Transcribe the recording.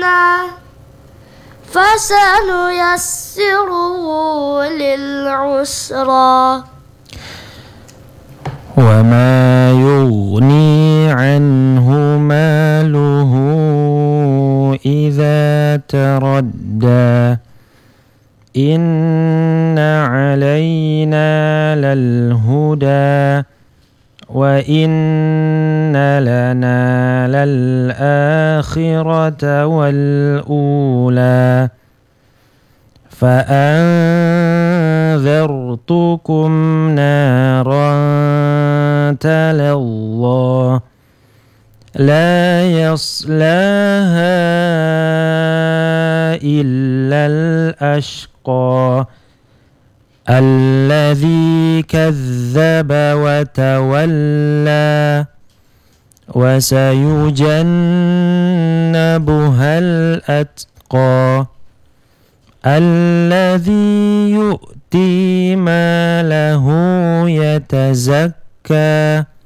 فسنيسره للعسرى وما يغني عنه ماله إذا تردى إن علينا للهدى وإن لنا للآخرة والأولى فأنذرتكم نارا تلظى لا يصلاها إلا الأشقى الذي كذب وتولى وسيجنبها الأتقى الذي يؤتي ماله يتزكى